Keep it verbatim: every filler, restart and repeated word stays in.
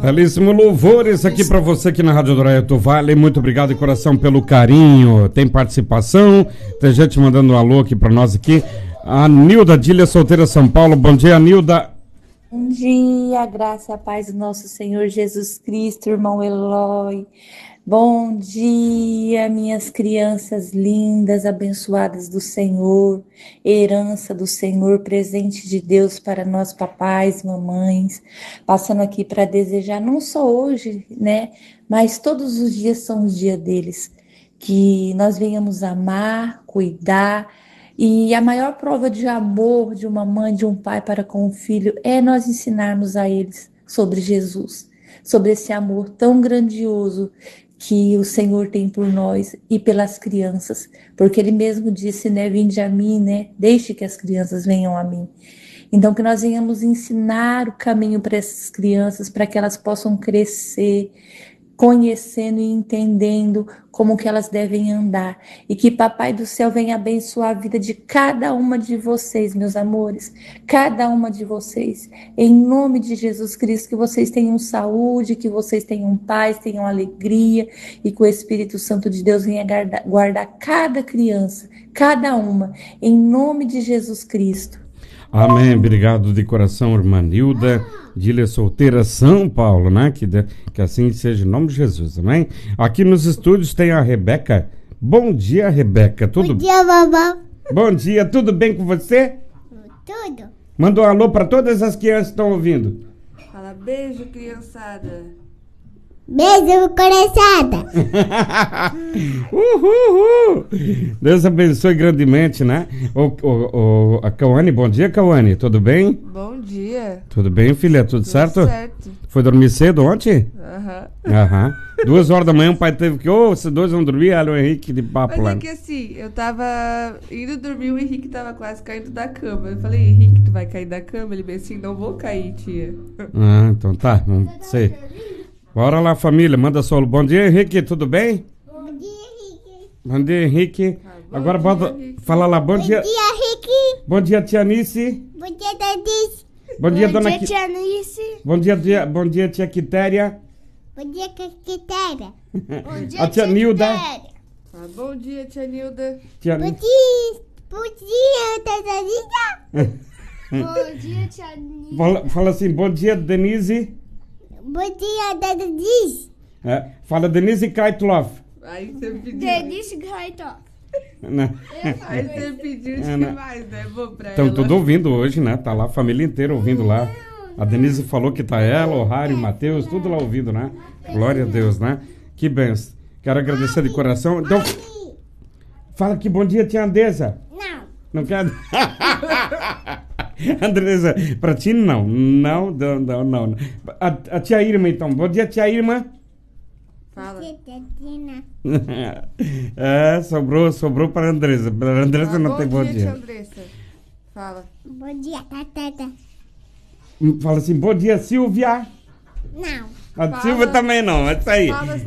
Belíssimo louvores aqui para você aqui na Rádio Doraeto Vale. Muito obrigado de coração pelo carinho. Tem participação, tem gente mandando um alô aqui para nós aqui. A Nilda Dília Solteira São Paulo. Bom dia, Nilda. Bom dia, graça e a paz do nosso Senhor Jesus Cristo, irmão Eloy. Bom dia, minhas crianças lindas, abençoadas do Senhor, herança do Senhor, presente de Deus para nós papais, mamães, passando aqui para desejar, não só hoje, né, mas todos os dias são os dias deles, que nós venhamos amar, cuidar. E a maior prova de amor de uma mãe, de um pai para com o filho, é nós ensinarmos a eles sobre Jesus, sobre esse amor tão grandioso que o Senhor tem por nós e pelas crianças, porque Ele mesmo disse, né, vinde a mim, né, deixe que as crianças venham a mim. Então que nós venhamos ensinar o caminho para essas crianças, para que elas possam crescer, conhecendo e entendendo como que elas devem andar, e que Papai do Céu venha abençoar a vida de cada uma de vocês, meus amores, cada uma de vocês, em nome de Jesus Cristo, que vocês tenham saúde, que vocês tenham paz, tenham alegria, e que o Espírito Santo de Deus venha guardar, guardar cada criança, cada uma, em nome de Jesus Cristo. Amém, obrigado de coração, irmã Nilda Dília Solteira São Paulo, né? Que, de, que assim seja, em nome de Jesus, amém? Aqui nos estúdios tem a Rebeca. Bom dia, Rebeca. Tudo... Bom dia, vovó. Bom dia, tudo bem com você? Tudo. Manda um alô para todas as crianças que estão ouvindo. Fala beijo, criançada. Beijo, coraçada. Uhul, uhul. Deus abençoe grandemente, né? O, o, o, a Cauane, bom dia, Cauane. Tudo bem? Bom dia. Tudo bem, filha? Tudo, Tudo certo? certo. Foi dormir cedo ontem? Aham. Uhum. Aham. Uhum. Duas horas da manhã o pai teve que... Ô, oh, vocês dois vão dormir? Olha o Henrique de papo Mas lá. é que assim, eu tava indo dormir, o Henrique tava quase caindo da cama. Eu falei, Henrique, tu vai cair da cama? Ele bem assim, não vou cair, tia. Ah, então tá, não sei. Bora lá, família, manda solo. Bom dia, Henrique, tudo bem? Bom dia, Henrique. Bom dia, Henrique. Ah, bom Agora dia, bota, Henrique. Fala lá, bom, bom dia. Bom dia, Henrique. Bom dia, tia Nice. Bom dia, Danice. Bom dia, bom dona dia, tia Nice. Bom dia, tia, bom dia, tia Quitéria. Bom dia, Quitéria. Bom dia, a tia Nilda. Ah, bom dia, tia Nilda. Tia bom dia, bom dia, tia Bom dia, tia Nilda. Fala, fala assim, bom dia, Denise. Bom dia, Denise. É, fala Denise Kaitloff. Aí você pediu. Denise Kaitloff. Aí você pediu de é, que mais, né? Bom pra Estão ela. tudo ouvindo hoje, né? Tá lá a família inteira ouvindo lá. A Denise falou que tá ela, o Rário, o Matheus, tudo lá ouvindo, né? Glória a Deus, né? Que benção. Quero agradecer de coração. Então, fala que bom dia, tia Andresa. Não. Não quer? Andresa, pra ti não. Não, não, não, não. A, a tia Irma, então. Bom dia, tia Irma. Fala. É, sobrou, sobrou para a Andresa. Para a Andresa ah, não bom tem bom dia. Bom dia, tia Andressa. Fala. Bom dia, Tatata. Fala assim, bom dia, Silvia. Não. A Fala. Silvia também não, é isso aí. Fala.